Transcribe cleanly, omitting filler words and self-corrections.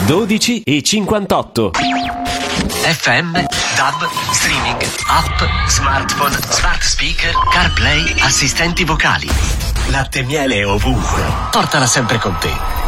12:58. FM, DAB, streaming, app, smartphone, smart speaker, CarPlay, assistenti vocali. Latte e miele ovunque. Portala sempre con te.